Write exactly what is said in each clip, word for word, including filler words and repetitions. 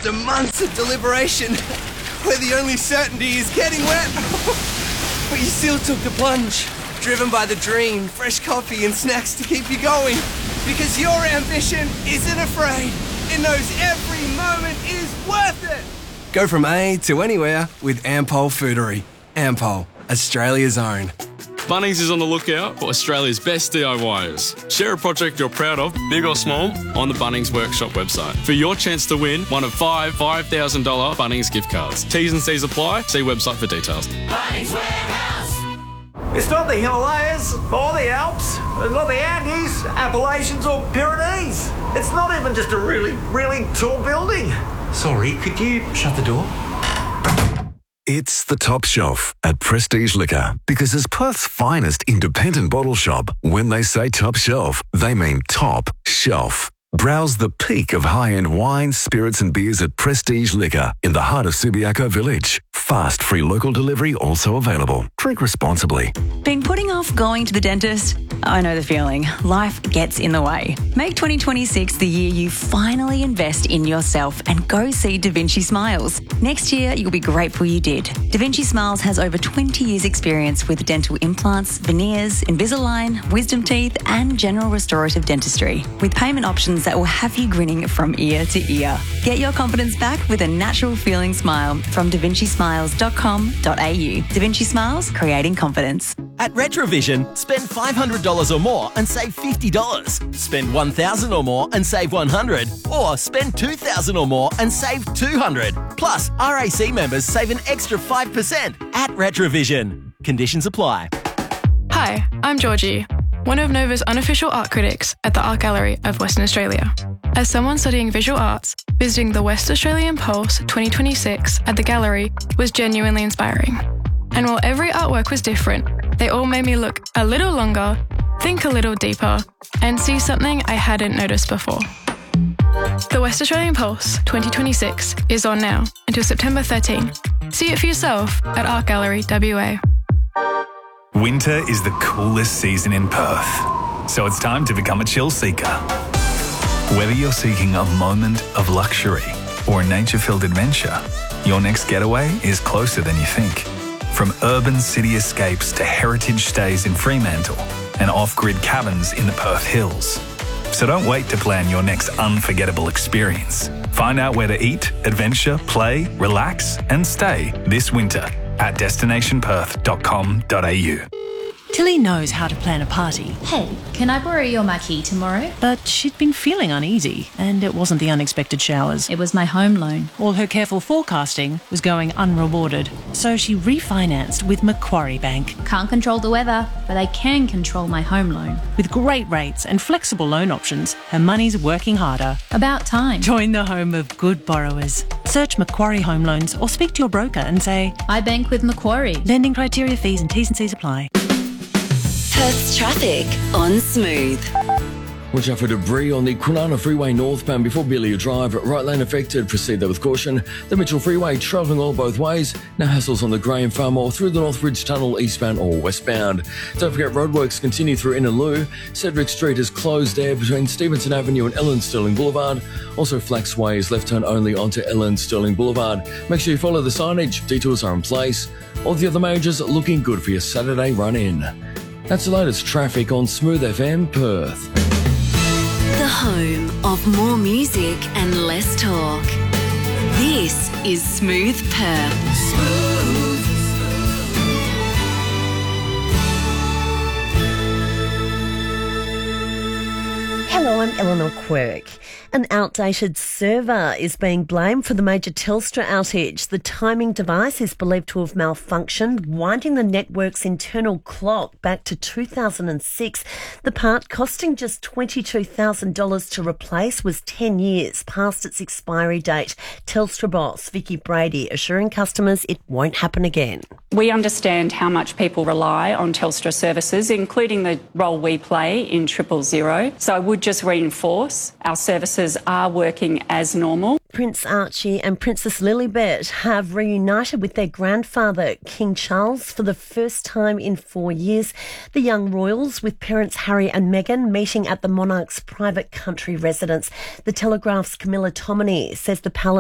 After months of deliberation, where the only certainty is getting wet, but you still took the plunge, driven by the dream, fresh coffee and snacks to keep you going, because your ambition isn't afraid. It knows every moment is worth it. Go from A to anywhere with Ampol Foodery. Ampol, Australia's own. Bunnings is on the lookout for Australia's best D I Yers. Share a project you're proud of, big or small, on the Bunnings Workshop website for your chance to win one of five five thousand dollars Bunnings gift cards. T's and C's apply. See website for details. Bunnings Warehouse. It's not the Himalayas or the Alps, it's not the Andes, Appalachians or Pyrenees. It's not even just a really, really tall building. Sorry, could you shut the door? It's the Top Shelf at Prestige Liquor, because as Perth's finest independent bottle shop, when they say top shelf, they mean top shelf. Browse the peak of high-end wines, spirits and beers at Prestige Liquor in the heart of Subiaco Village. Fast, free local delivery also available. Drink responsibly. Been putting off going to the dentist? I know the feeling. Life gets in the way. Make twenty twenty-six the year you finally invest in yourself and go see Da Vinci Smiles. Next year, you'll be grateful you did. Da Vinci Smiles has over twenty years experience with dental implants, veneers, Invisalign, wisdom teeth and general restorative dentistry, with payment options that will have you grinning from ear to ear. Get your confidence back with a natural feeling smile from da vinci smiles dot com dot a u. Da Vinci Smiles, creating confidence. At Retrovision, spend five hundred dollars or more and save fifty dollars. Spend one thousand dollars or more and save one hundred dollars. Or spend two thousand dollars or more and save two hundred dollars. Plus, R A C members save an extra five percent at Retrovision. Conditions apply. Hi, I'm Georgie, one of Nova's unofficial art critics at the Art Gallery of Western Australia. As someone studying visual arts, visiting the West Australian Pulse twenty twenty-six at the gallery was genuinely inspiring. And while every artwork was different, they all made me look a little longer, think a little deeper, and see something I hadn't noticed before. The West Australian Pulse twenty twenty-six is on now until September thirteenth. See it for yourself at Art Gallery W A. Winter is the coolest season in Perth, so it's time to become a chill seeker. Whether you're seeking a moment of luxury or a nature-filled adventure, your next getaway is closer than you think. From urban city escapes to heritage stays in Fremantle and off-grid cabins in the Perth Hills. So don't wait to plan your next unforgettable experience. Find out where to eat, adventure, play, relax and stay this winter at destination perth dot com dot a u. Tilly knows how to plan a party. Hey, can I borrow your marquee tomorrow? But she'd been feeling uneasy, and it wasn't the unexpected showers. It was my home loan. All her careful forecasting was going unrewarded, so she refinanced with Macquarie Bank. Can't control the weather, but I can control my home loan. With great rates and flexible loan options, her money's working harder. About time. Join the home of good borrowers. Search Macquarie Home Loans or speak to your broker and say, I bank with Macquarie. Lending criteria, fees and T's and C's apply. Perth's traffic on Smooth. Watch out for debris on the Kwinana Freeway northbound before Belia Drive. Right lane affected. Proceed there with caution. The Mitchell Freeway travelling all both ways. No hassles on the Graham Farm or through the Northbridge Tunnel eastbound or westbound. Don't forget roadworks continue through Innaloo. Cedric Street is closed there between Stevenson Avenue and Ellen Sterling Boulevard. Also Flax Way is left turn only onto Ellen Sterling Boulevard. Make sure you follow the signage. Detours are in place. All the other majors looking good for your Saturday run in. That's the latest traffic on Smooth F M Perth. The home of more music and less talk. This is Smooth Perth. Smooth. Hello, I'm Eleanor Quirk. An outdated server is being blamed for the major Telstra outage. The timing device is believed to have malfunctioned, winding the network's internal clock back to two thousand six. The part, costing just twenty-two thousand dollars to replace, was ten years past its expiry date. Telstra boss Vicky Brady assuring customers it won't happen again. We understand how much people rely on Telstra services, including the role we play in triple zero. So I would just reinforce our services are working as normal. Prince Archie and Princess Lilibet have reunited with their grandfather, King Charles, for the first time in four years. The young royals, with parents Harry and Meghan, meeting at the monarch's private country residence. The Telegraph's Camilla Tominey says the palace is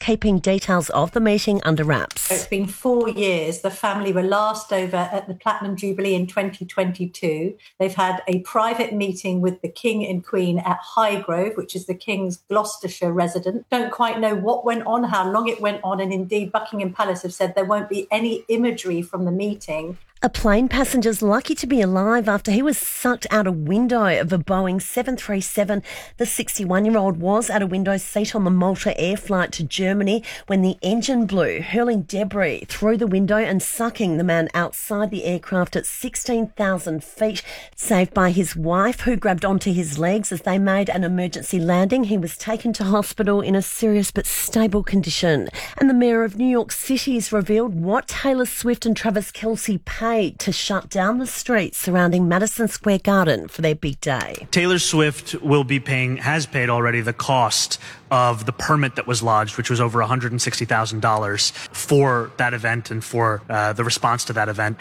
keeping details of the meeting under wraps. It's been four years. The family were last over at the Platinum Jubilee in twenty twenty-two. They've had a private meeting with the King and Queen at Highgrove, which is the King's Gloucestershire residence. Don't quite know what went on, how long it went on, and indeed Buckingham Palace have said there won't be any imagery from the meeting. A plane passenger's lucky to be alive after he was sucked out a window of a Boeing seven thirty-seven. The sixty-one-year-old was at a window seat on the Malta Air flight to Germany when the engine blew, hurling debris through the window and sucking the man outside the aircraft at sixteen thousand feet. Saved by his wife, who grabbed onto his legs as they made an emergency landing. He was taken to hospital in a serious but stable condition. And the Mayor of New York City's revealed what Taylor Swift and Travis Kelce paid to shut down the streets surrounding Madison Square Garden for their big day. Taylor Swift will be paying, has paid already, the cost of the permit that was lodged, which was over one hundred sixty thousand dollars for that event and for uh, the response to that event.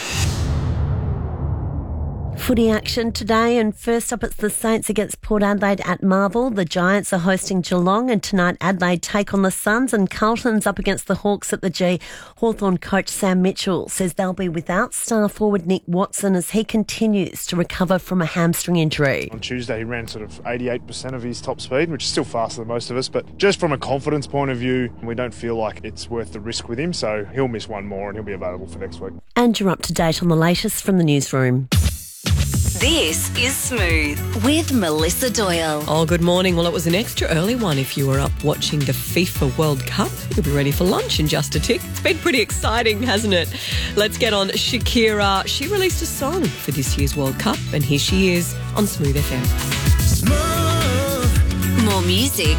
Footy action today, and first up it's the Saints against Port Adelaide at Marvel. The Giants are hosting Geelong, and tonight Adelaide take on the Suns, and Carlton's up against the Hawks at the G. Hawthorn coach Sam Mitchell says they'll be without star forward Nick Watson as he continues to recover from a hamstring injury. On Tuesday he ran sort of eighty-eight percent of his top speed, which is still faster than most of us, but just from a confidence point of view, we don't feel like it's worth the risk with him, so he'll miss one more and he'll be available for next week. And you're up to date on the latest from the newsroom. This is Smooth with Melissa Doyle. Oh, good morning. Well, it was an extra early one if you were up watching the FIFA World Cup. You'll be ready for lunch in just a tick. It's been pretty exciting, hasn't it? Let's get on Shakira. She released a song for this year's World Cup, and here she is on Smooth F M. Smooth. More music